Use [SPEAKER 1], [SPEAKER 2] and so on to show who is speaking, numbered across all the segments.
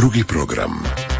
[SPEAKER 1] Drugi program.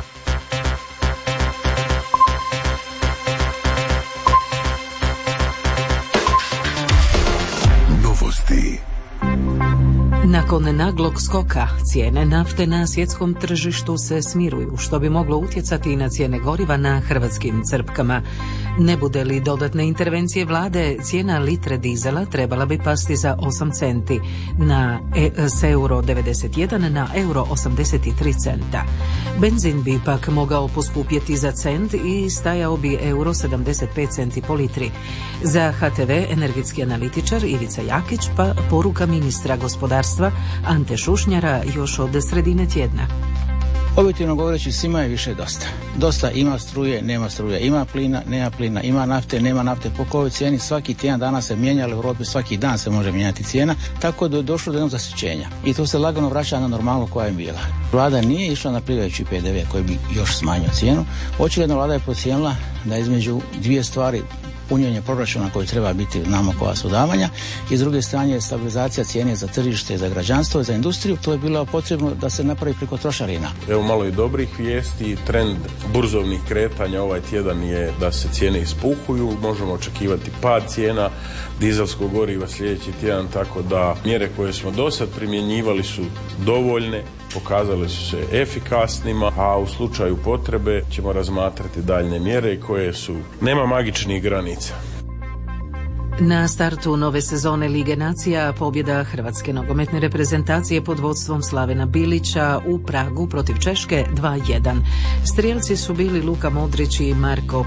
[SPEAKER 1] Novosti.
[SPEAKER 2] Nakon naglog skoka, cijene nafte na svjetskom tržištu se smiruju, što bi moglo utjecati i na cijene goriva na hrvatskim crpkama. Ne bude li dodatne intervencije vlade, cijena litre dizela trebala bi pasti za 8 centi s euro 91 na euro 83 centa. Benzin bi pak mogao poskupjeti za cent i stajao bi euro 75 centi po litri. Za HTV energetski analitičar Ivica Jakić, pa poruka ministra gospodarstva Ante Šušnjara još od sredine tjedna.
[SPEAKER 3] Objektivno govoreći, svima je više dosta. Dosta, ima struje, nema struje, ima plina, nema plina, ima nafte, nema nafte. Po kojoj cijeni svaki tjedan dana se mijenjala u Europi, svaki dan se može mijenjati cijena, tako da je došlo do jednog zasićenja. I to se lagano vraća na normalnu koja je bila. Vlada nije išla na plivajući PDV koji bi još smanjio cijenu. Očigledno vlada je procijenila da između dvije stvari, punjenje proračuna koji treba biti, znamo koja su davanja, i s druge strane stabilizacija cijene za tržište, za građanstvo i za industriju, to je bilo potrebno da se napravi preko trošarina.
[SPEAKER 4] Evo malo i dobrih vijesti. Trend burzovnih kretanja ovaj tjedan je da se cijene ispuhuju, možemo očekivati pad cijena dizelskog goriva sljedeći tjedan, tako da mjere koje smo do sad primjenjivali su dovoljne, pokazale su se efikasnima, a u slučaju potrebe ćemo razmatrati daljne mjere koje su, nema magičnih granica.
[SPEAKER 2] Na startu nove sezone Lige nacija pobjeda hrvatske nogometne reprezentacije pod vodstvom Slavena Bilića u Pragu protiv Češke 2:1. Strijelci su bili Luka Modrić i Marko